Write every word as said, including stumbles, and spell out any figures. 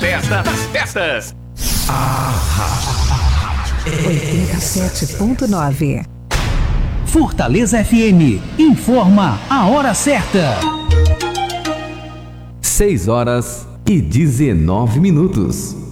festa das festas. oitenta e sete ponto nove. Fortaleza F M informa a hora certa. seis horas e dezenove minutos.